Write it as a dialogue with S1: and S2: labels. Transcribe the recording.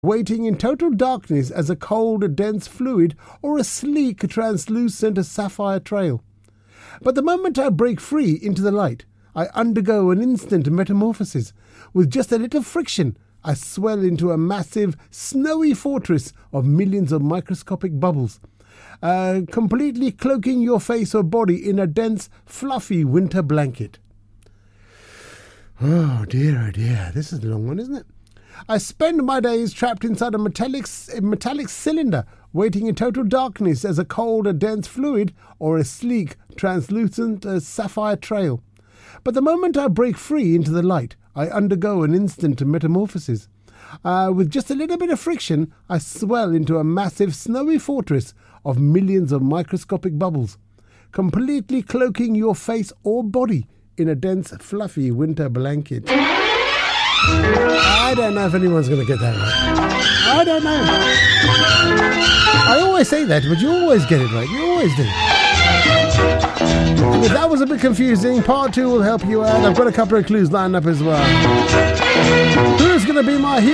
S1: waiting in total darkness as a cold, dense fluid or a sleek, translucent sapphire trail. But the moment I break free into the light, I undergo an instant metamorphosis. With just a little friction, I swell into a massive, snowy fortress of millions of microscopic bubbles, completely cloaking your face or body in a dense, fluffy winter blanket. Oh dear, this is a long one, isn't it? I spend my days trapped inside a metallic cylinder, waiting in total darkness as a cold, dense fluid or a sleek, translucent sapphire trail. But the moment I break free into the light, I undergo an instant metamorphosis. With just a little bit of friction, I swell into a massive, snowy fortress of millions of microscopic bubbles, completely cloaking your face or body in a dense, fluffy winter blanket. I don't know if anyone's going to get that right. I don't know. I always say that, but you always get it right. You always do. And if that was a bit confusing, part 2 will help you out. I've got a couple of clues lined up as well. Who's going to be my hero?